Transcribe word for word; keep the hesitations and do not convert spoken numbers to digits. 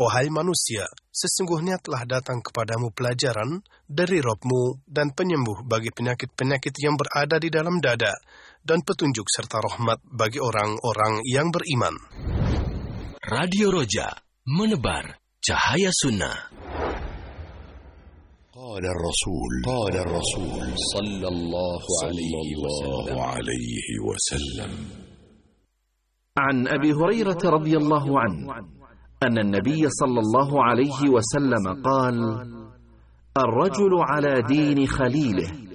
Wahai manusia, sesungguhnya telah datang kepadamu pelajaran dari Rabb-mu dan penyembuh bagi penyakit-penyakit yang berada di dalam dada, dan petunjuk serta rahmat bagi orang-orang yang beriman. Radio Roja, menebar cahaya sunnah. قال الرسول قال الرسول صلى الله عليه وسلم. عن أبي هريرة رضي الله عنه أن النبي صلى الله عليه وسلم قال: الرجل على دين خليله